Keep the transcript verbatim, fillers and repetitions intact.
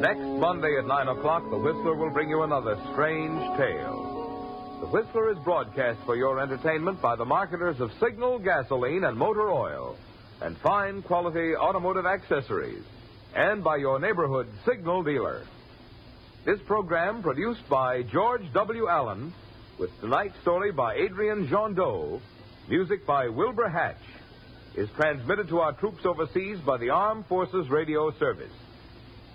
Next Monday at nine o'clock, The Whistler will bring you another strange tale. The Whistler is broadcast for your entertainment by the marketers of Signal gasoline and motor oil and fine quality automotive accessories, and by your neighborhood Signal dealer. This program, produced by George W. Allen, with tonight's story by Adrian Jondeau, music by Wilbur Hatch, is transmitted to our troops overseas by the Armed Forces Radio Service.